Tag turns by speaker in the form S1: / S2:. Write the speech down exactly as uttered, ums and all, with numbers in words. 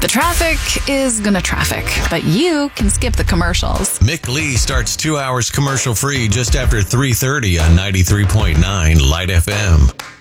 S1: traffic is gonna traffic, but you can skip the commercials.
S2: Mick Lee starts two hours commercial free just after three thirty on ninety-three point nine Light F M.